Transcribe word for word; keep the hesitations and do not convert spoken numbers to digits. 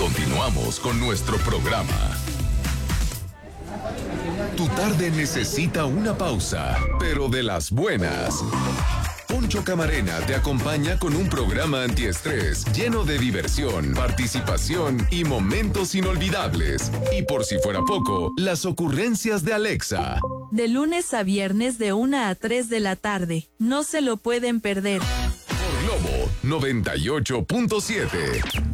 Continuamos con nuestro programa. Tu tarde necesita una pausa, pero de las buenas. Poncho Camarena te acompaña con un programa antiestrés lleno de diversión, participación y momentos inolvidables. Y por si fuera poco, las ocurrencias de Alexa. De lunes a viernes de una a tres de la tarde. No se lo pueden perder. Por Globo noventa y ocho punto siete.